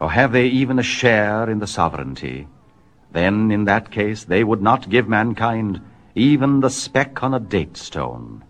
Or have they even a share in the sovereignty? Then, in that case, they would not give mankind even the speck on a date stone.